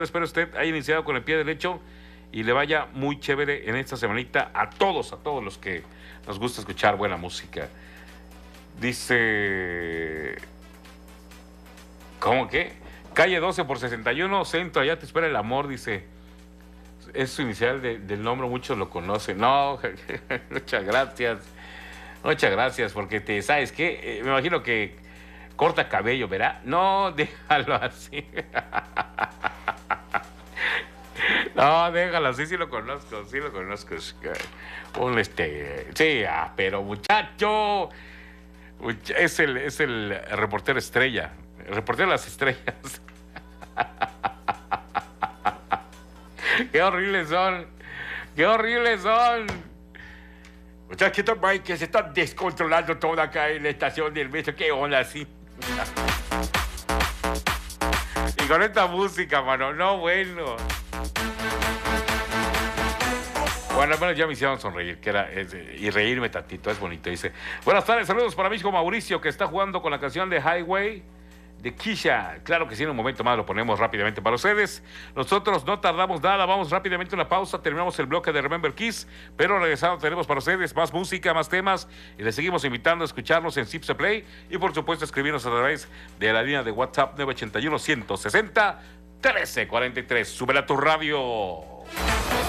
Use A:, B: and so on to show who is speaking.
A: Espero usted haya iniciado con el pie derecho y le vaya muy chévere en esta semanita a todos los que nos gusta escuchar buena música. Dice, ¿cómo que? Calle 12 por 61, centro, allá te espera el amor, dice. Es su inicial del nombre, muchos lo conocen. No, muchas gracias. Muchas gracias, porque ¿sabes qué? Me imagino que corta cabello, ¿verdad? No, déjalo así. No, déjalo así, sí lo conozco. Sí, pero muchacho, es el reportero estrella, el reportero de las estrellas. Qué horribles son, qué horribles son. Muchachito, que se está descontrolando todo acá en la estación del metro. ¿Qué onda así? Y con esta música, mano, no, bueno. Bueno, al menos ya me hicieron sonreír, y reírme tantito, es bonito. Dice, buenas tardes, saludos para mi hijo Mauricio, que está jugando con la canción de Highway de Kisha. Claro que sí, en un momento más lo ponemos rápidamente para ustedes. Nosotros no tardamos nada, vamos rápidamente a una pausa, terminamos el bloque de Remember Kiss, pero regresando tenemos para ustedes más música, más temas, y les seguimos invitando a escucharnos en Zipse Play, y por supuesto escribirnos a través de la línea de WhatsApp 981-160-1343. Súbela a tu radio.